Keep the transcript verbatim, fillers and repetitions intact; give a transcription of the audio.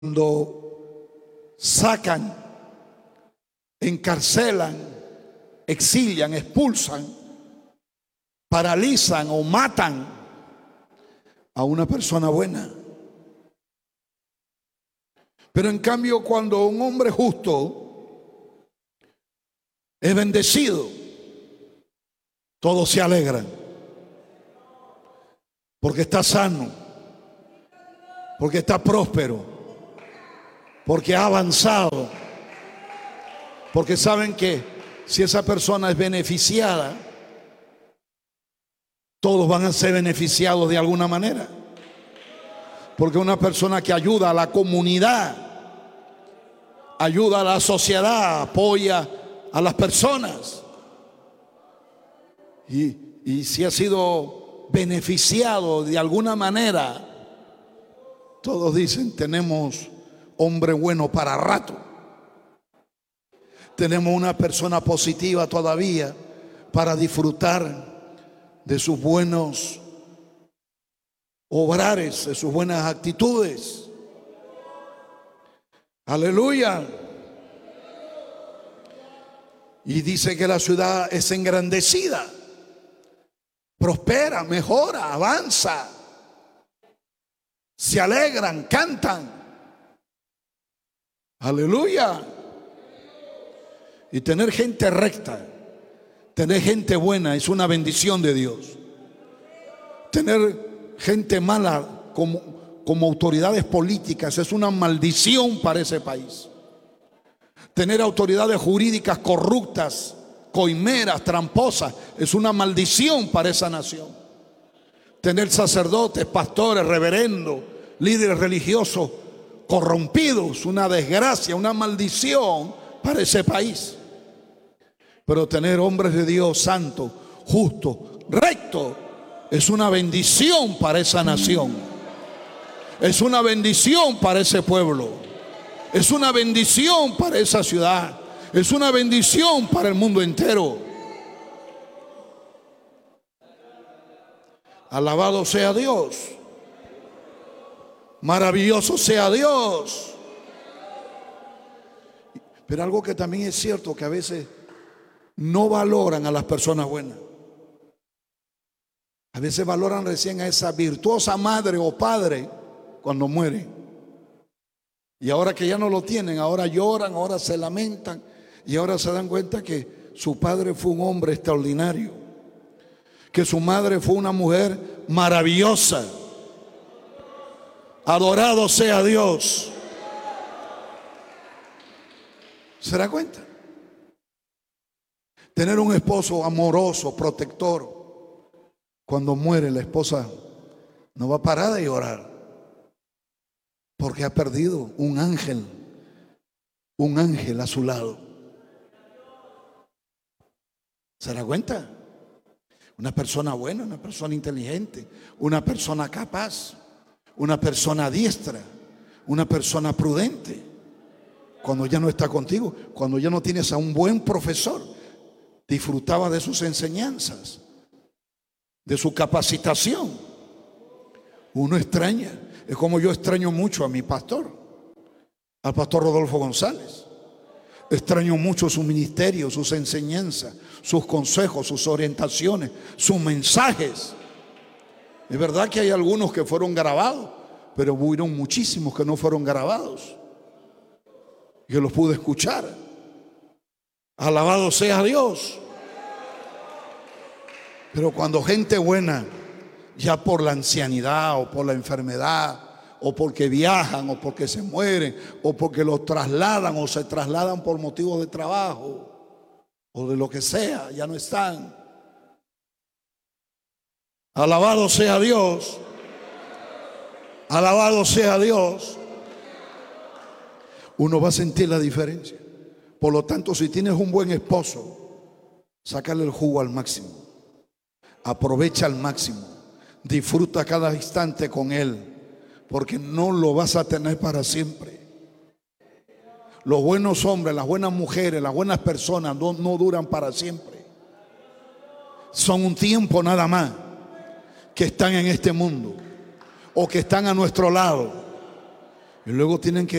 Cuando sacan, encarcelan, exilian, expulsan, paralizan o matan a una persona buena. Pero en cambio, cuando un hombre justo es bendecido, todos se alegran porque está sano, porque está próspero, porque ha avanzado, porque saben que si esa persona es beneficiada, todos van a ser beneficiados de alguna manera. Porque una persona que ayuda a la comunidad, ayuda a la sociedad, apoya a las personas, y, y si ha sido beneficiado de alguna manera, todos dicen: tenemos hombre bueno para rato, tenemos una persona positiva todavía para disfrutar de sus buenos obrares, de sus buenas actitudes. Aleluya. Y dice que la ciudad es engrandecida, prospera, mejora, avanza, se alegran, cantan. Aleluya. Y tener gente recta, tener gente buena es una bendición de Dios. Tener gente mala como, como autoridades políticas es una maldición para ese país. Tener autoridades jurídicas corruptas, coimeras, tramposas, es una maldición para esa nación. Tener sacerdotes, pastores, reverendos, líderes religiosos corrompidos, una desgracia, una maldición para ese país. Pero tener hombres de Dios santos, justos, rectos, es una bendición para esa nación. Es una bendición para ese pueblo. Es una bendición para esa ciudad. Es una bendición para el mundo entero. Alabado sea Dios. Maravilloso sea Dios. Pero algo que también es cierto, que a veces no valoran a las personas buenas. A veces valoran recién a esa virtuosa madre o padre cuando mueren. Y ahora que ya no lo tienen, ahora lloran, ahora se lamentan, y ahora se dan cuenta que su padre fue un hombre extraordinario, que su madre fue una mujer maravillosa. Adorado sea Dios. ¿Se da cuenta? Tener un esposo amoroso, protector. Cuando muere la esposa no va a parar de llorar, porque ha perdido un ángel, un ángel a su lado. ¿Se da cuenta? Una persona buena, una persona inteligente, una persona capaz, una persona diestra, una persona prudente. Cuando ya no está contigo, cuando ya no tienes a un buen profesor, disfrutaba de sus enseñanzas, de su capacitación. Uno extraña. Es como yo extraño mucho a mi pastor, al pastor Rodolfo González. Extraño mucho su ministerio, sus enseñanzas, sus consejos, sus orientaciones, sus mensajes. Es verdad que hay algunos que fueron grabados, pero hubo muchísimos que no fueron grabados. Yo los pude escuchar. Alabado sea Dios. Pero cuando gente buena, ya por la ancianidad o por la enfermedad, o porque viajan, o porque se mueren, o porque los trasladan o se trasladan por motivos de trabajo o de lo que sea, ya no están. Alabado sea Dios. Alabado sea Dios. Uno va a sentir la diferencia. Por lo tanto, si tienes un buen esposo, sácale el jugo al máximo. Aprovecha al máximo. Disfruta cada instante con él, porque no lo vas a tener para siempre. Los buenos hombres, las buenas mujeres, las buenas personas no, no duran para siempre. Son un tiempo nada más que están en este mundo o que están a nuestro lado. Y luego tienen que